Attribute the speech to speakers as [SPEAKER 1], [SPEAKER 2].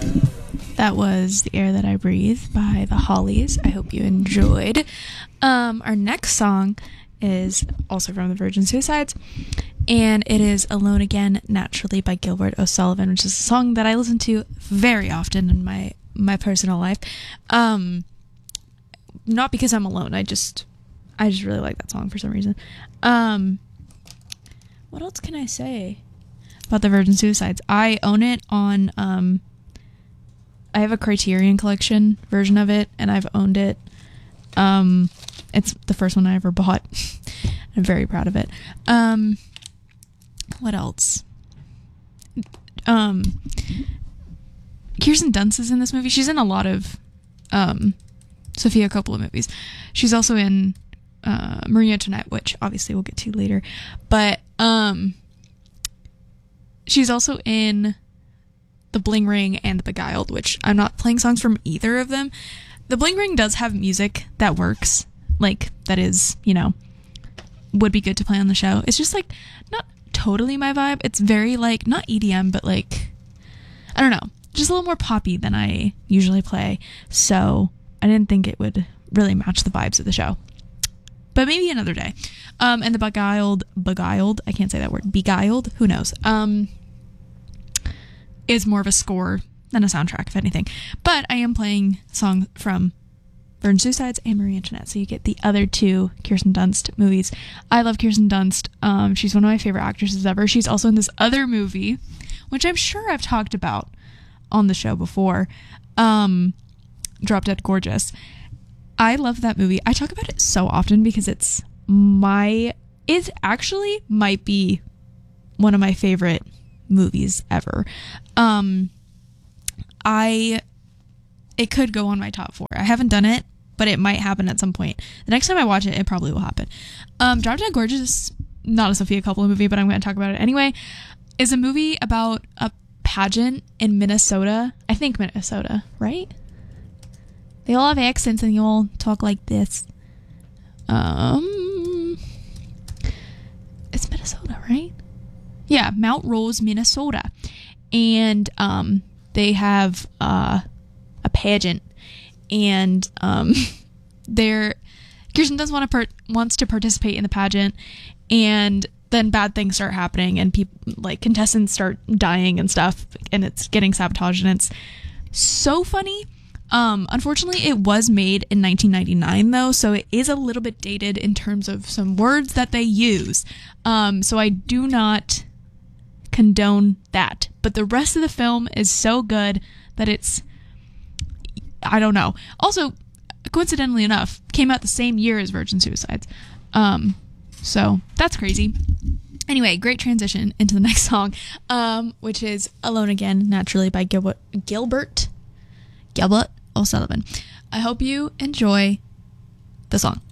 [SPEAKER 1] That was The Air That I Breathe by the Hollies. I hope you enjoyed. Our next song is also from the Virgin Suicides, and it is Alone Again, Naturally by Gilbert O'Sullivan, which is a song that I listen to very often in my personal life. Not because I'm alone, I just really like that song for some reason. What else can I say about the Virgin Suicides? I own it on, I have a Criterion Collection version of it, and I've owned it. It's the first one I ever bought. I'm very proud of it. What else? Kirsten Dunst is in this movie. She's in a lot of Sofia Coppola movies. She's also in Marie Antoinette, which obviously we'll get to later. But she's also in The Bling Ring and The Beguiled, which I'm not playing songs from either of them. The Bling Ring does have music that works, like, that is, would be good to play on the show. It's just, like, not totally my vibe. It's very, like, not EDM, but, like, I don't know, just a little more poppy than I usually play. So I didn't think it would really match the vibes of the show. But maybe another day. And The Beguiled, I can't say that word, Beguiled, who knows, is more of a score than a soundtrack, if anything. But I am playing songs from Virgin Suicides and Marie Antoinette, so you get the other two Kirsten Dunst movies. I love Kirsten Dunst. She's one of my favorite actresses ever. She's also in this other movie, which I'm sure I've talked about on the show before, Drop Dead Gorgeous. I love that movie. I talk about it so often because it actually might be one of my favorite movies ever. It could go on my top 4. I haven't done it, but it might happen at some point. The next time I watch it, it probably will happen. Drop Dead Gorgeous, not a Sofia Coppola movie, but I'm going to talk about it anyway, is a movie about a pageant in Minnesota. I think Minnesota, right? They all have accents and they all talk like this. It's Minnesota, right? Yeah, Mount Rose, Minnesota. And they have a pageant, and Kirsten does wants to participate in the pageant, and then bad things start happening, and people, like, contestants start dying and stuff, and it's getting sabotaged, and it's so funny. Unfortunately, it was made in 1999, though, so it is a little bit dated in terms of some words that they use. So I do not condone that. But the rest of the film is so good that it's, I don't know. Also, coincidentally enough, came out the same year as Virgin Suicides. So that's crazy. Anyway, great transition into the next song, which is Alone Again, Naturally by Gilbert O'Sullivan. I hope you enjoy the song.